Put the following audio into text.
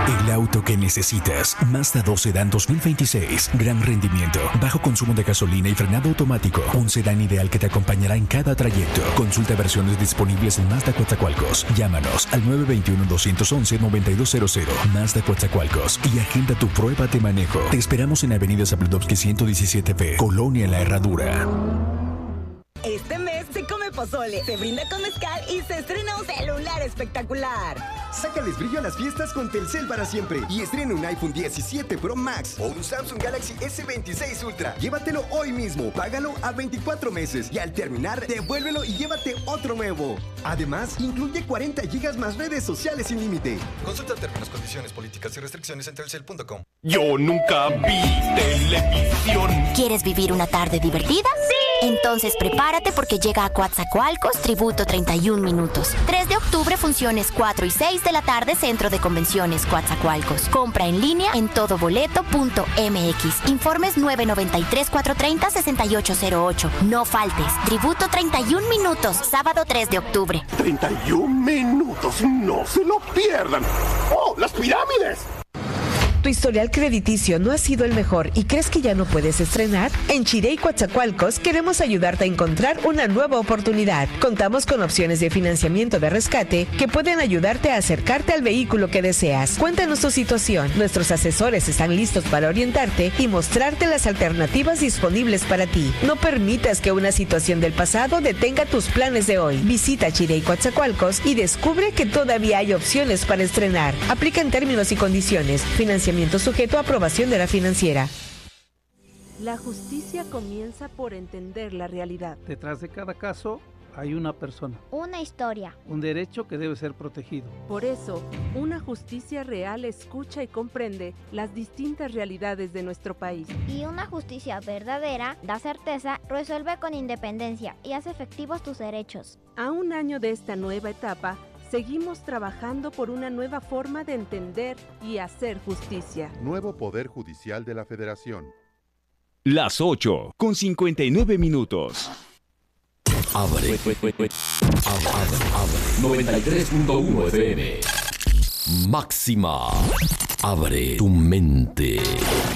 El auto que necesitas. Mazda 2 Sedán 2026. Gran rendimiento, bajo consumo de gasolina y frenado automático. Un sedán ideal que te acompañará en cada trayecto. Consulta versiones disponibles en Mazda Coatzacoalcos. Llámanos al 921-211-9200. Mazda Coatzacoalcos y agenda tu prueba de manejo. Te esperamos en Avenida Zabludovsky 117B, Colonia La Herradura. Este mes se come pozole, se brinda con mezcal y se estrena un celular espectacular. Sácales brillo a las fiestas con Telcel para siempre y estrena un iPhone 17 Pro Max o un Samsung Galaxy S26 Ultra. Llévatelo hoy mismo, págalo a 24 meses y al terminar, devuélvelo y llévate otro nuevo. Además, incluye 40 GB más redes sociales sin límite. Consulta términos, condiciones, políticas y restricciones en telcel.com. Yo nunca vi televisión. ¿Quieres vivir una tarde divertida? ¡Sí! Entonces prepárate porque llega a Coatzacoalcos Tributo 31 minutos. 3 de octubre, funciones 4 y 6 de la tarde, Centro de Convenciones Coatzacoalcos. Compra en línea en todoboleto.mx. Informes 993-430-6808. No faltes. Tributo 31 minutos, sábado 3 de octubre. 31 minutos, no se lo pierdan. ¡Oh, las pirámides! ¿Tu historial crediticio no ha sido el mejor y crees que ya no puedes estrenar? En Chirey Coatzacoalcos queremos ayudarte a encontrar una nueva oportunidad. Contamos con opciones de financiamiento de rescate que pueden ayudarte a acercarte al vehículo que deseas. Cuéntanos tu situación. Nuestros asesores están listos para orientarte y mostrarte las alternativas disponibles para ti. No permitas que una situación del pasado detenga tus planes de hoy. Visita Chirey Coatzacoalcos y descubre que todavía hay opciones para estrenar. Aplica en términos y condiciones. Financiamiento sujeto a aprobación de la financiera. La justicia comienza por entender la realidad. Detrás de cada caso hay una persona. Una historia. Un derecho que debe ser protegido. Por eso, una justicia real escucha y comprende las distintas realidades de nuestro país. Y una justicia verdadera da certeza, resuelve con independencia y hace efectivos tus derechos. A un año de esta nueva etapa, seguimos trabajando por una nueva forma de entender y hacer justicia. Nuevo Poder Judicial de la Federación. Las 8:59 minutos. Abre. 93.1 FM. Máxima. Abre tu mente.